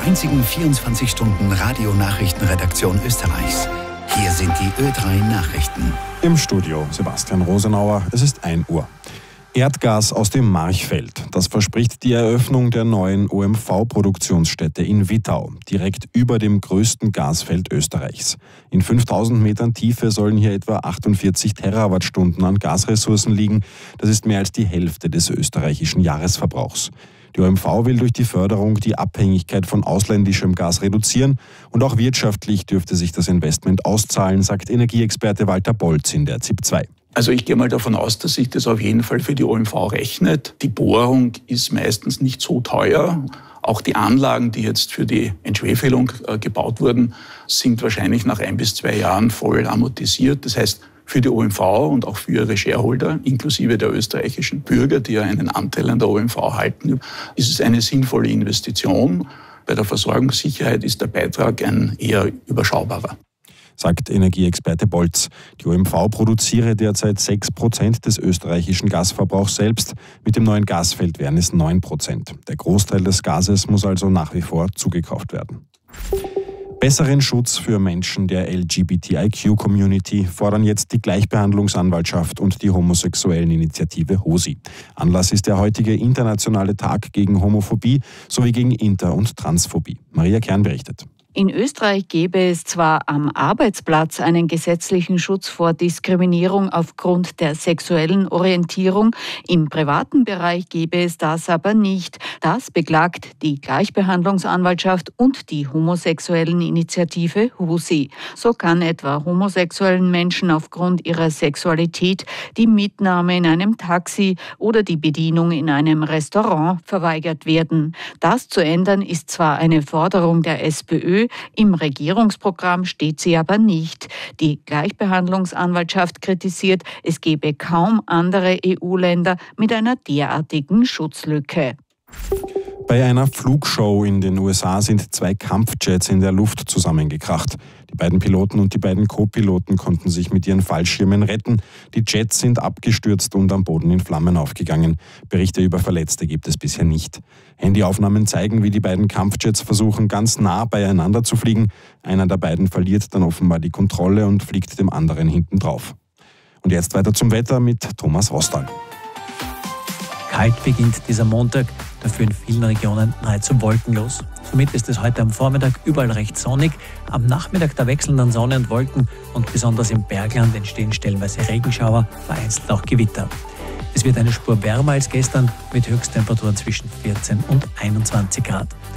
einzigen 24-Stunden-Radio-Nachrichtenredaktion Österreichs. Hier sind die Ö3 Nachrichten. Im Studio Sebastian Rosenauer, es ist 1 Uhr. Erdgas aus dem Marchfeld. Das verspricht die Eröffnung der neuen OMV-Produktionsstätte in Wittau, direkt über dem größten Gasfeld Österreichs. In 5000 Metern Tiefe sollen hier etwa 48 Terawattstunden an Gasressourcen liegen. Das ist mehr als die Hälfte des österreichischen Jahresverbrauchs. Die OMV will durch die Förderung die Abhängigkeit von ausländischem Gas reduzieren und auch wirtschaftlich dürfte sich das Investment auszahlen, sagt Energieexperte Walter Bolz in der ZIP 2. Also ich gehe mal davon aus, dass sich das auf jeden Fall für die OMV rechnet. Die Bohrung ist meistens nicht so teuer. Auch die Anlagen, die jetzt für die Entschwefelung gebaut wurden, sind wahrscheinlich nach 1 bis 2 Jahren voll amortisiert. Das heißt, für die OMV und auch für ihre Shareholder, inklusive der österreichischen Bürger, die ja einen Anteil an der OMV halten, ist es eine sinnvolle Investition. Bei der Versorgungssicherheit ist der Beitrag ein eher überschaubarer, sagt Energieexperte Bolz. Die OMV produziere derzeit 6% des österreichischen Gasverbrauchs selbst. Mit dem neuen Gasfeld wären es 9%. Der Großteil des Gases muss also nach wie vor zugekauft werden. Besseren Schutz für Menschen der LGBTIQ-Community fordern jetzt die Gleichbehandlungsanwaltschaft und die Homosexuelleninitiative HOSI. Anlass ist der heutige internationale Tag gegen Homophobie sowie gegen Inter- und Transphobie. Maria Kern berichtet. In Österreich gäbe es zwar am Arbeitsplatz einen gesetzlichen Schutz vor Diskriminierung aufgrund der sexuellen Orientierung, im privaten Bereich gäbe es das aber nicht. Das beklagt die Gleichbehandlungsanwaltschaft und die Homosexuelleninitiative HOSI. So kann etwa homosexuellen Menschen aufgrund ihrer Sexualität die Mitnahme in einem Taxi oder die Bedienung in einem Restaurant verweigert werden. Das zu ändern ist zwar eine Forderung der SPÖ, im Regierungsprogramm steht sie aber nicht. Die Gleichbehandlungsanwaltschaft kritisiert, es gebe kaum andere EU-Länder mit einer derartigen Schutzlücke. Bei einer Flugshow in den USA sind 2 Kampfjets in der Luft zusammengekracht. Die beiden Piloten und die beiden Co-Piloten konnten sich mit ihren Fallschirmen retten. Die Jets sind abgestürzt und am Boden in Flammen aufgegangen. Berichte über Verletzte gibt es bisher nicht. Handyaufnahmen zeigen, wie die beiden Kampfjets versuchen, ganz nah beieinander zu fliegen. Einer der beiden verliert dann offenbar die Kontrolle und fliegt dem anderen hinten drauf. Und jetzt weiter zum Wetter mit Thomas Rostal. Kalt beginnt dieser Montag, dafür in vielen Regionen nahezu wolkenlos. Somit ist es heute am Vormittag überall recht sonnig. Am Nachmittag da wechseln dann Sonne und Wolken und besonders im Bergland entstehen stellenweise Regenschauer, vereinzelt auch Gewitter. Es wird eine Spur wärmer als gestern mit Höchsttemperaturen zwischen 14 und 21 Grad.